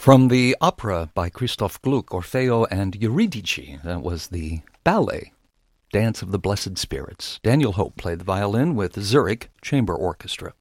From the opera by Christoph Gluck, Orfeo and Eurydice, that was the ballet, Dance of the Blessed Spirits. Daniel Hope played the violin with Zurich Chamber Orchestra.